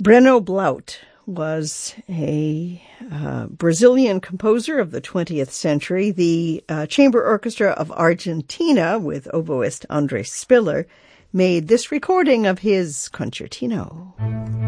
Breno Blaut was a Brazilian composer of the 20th century. The Chamber Orchestra of Argentina, with oboist Andres Spiller, made this recording of his concertino.